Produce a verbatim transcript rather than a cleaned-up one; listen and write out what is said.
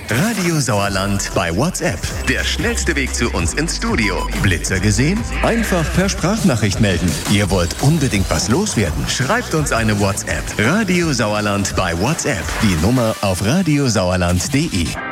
Radio Sauerland bei WhatsApp. Der schnellste Weg zu uns ins Studio. Blitzer gesehen? Einfach per Sprachnachricht melden. Ihr wollt unbedingt was loswerden? Schreibt uns eine WhatsApp. Radio Sauerland bei WhatsApp. Die Nummer auf radiosauerland punkt de.